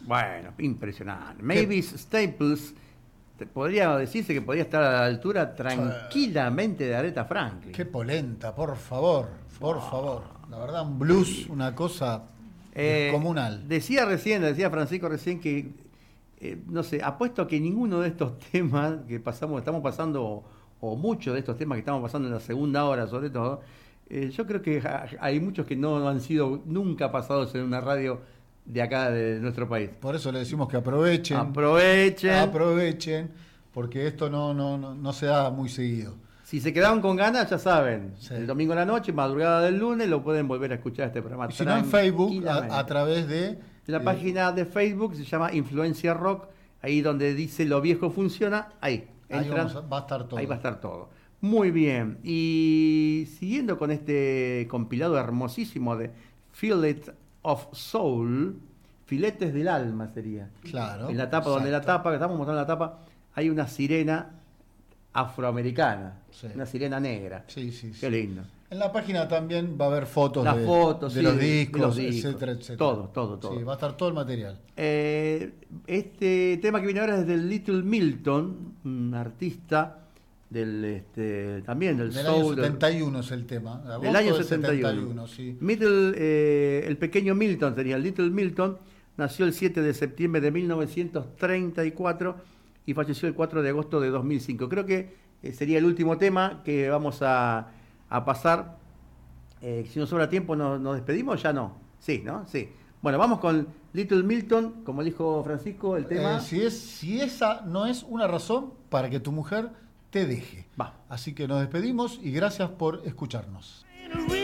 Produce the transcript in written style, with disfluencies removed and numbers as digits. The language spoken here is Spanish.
Bueno, impresionante. Mavis Staples, podría decirse que podría estar a la altura tranquilamente de Aretha Franklin. Qué polenta, por favor, por favor. La verdad, un blues, una cosa descomunal. Decía Francisco recién que, no sé, apuesto a que ninguno de estos temas que estamos pasando, o muchos de estos temas que estamos pasando en la segunda hora sobre todo, yo creo que hay muchos que no han sido nunca pasados en una radio de acá, de nuestro país. Por eso le decimos que aprovechen. Aprovechen, porque esto no se da muy seguido. Si se quedaron con ganas, ya saben, Sí. el domingo a la noche, madrugada del lunes, lo pueden volver a escuchar este programa. Y si no, en Facebook, a través de... La página de Facebook se llama Influencia Rock, ahí donde dice Lo Viejo Funciona, ahí entran, va a estar todo. ahí va a estar todo. Muy bien, y siguiendo con este compilado hermosísimo de Fillet of Soul, filetes del alma sería. Claro. En la tapa, donde la tapa, que estamos mostrando la tapa, hay una sirena afroamericana, Sí. una sirena negra. Sí. Qué lindo. En la página también va a haber fotos, Las de, fotos, de, sí, los de discos, los discos, etcétera. todo. Sí, va a estar todo el material. Este tema que viene ahora es de Little Milton, un artista también del soul. Año 71 es el tema. Del año 71. Sí. El pequeño Milton sería Little Milton, nació el 7 de septiembre de 1934 y falleció el 4 de agosto de 2005. Creo que sería el último tema que vamos a pasar. Si nos sobra tiempo, ¿nos despedimos? Ya no. Sí, ¿no? Sí. Bueno, vamos con Little Milton, como dijo Francisco, el tema. Si esa no es una razón para que tu mujer te deje. Va. Así que nos despedimos y gracias por escucharnos.